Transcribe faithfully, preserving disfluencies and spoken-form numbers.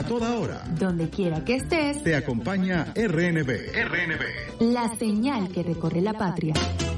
A toda hora. Donde quiera que estés. Te acompaña R N B. R N B. La señal que recorre la patria.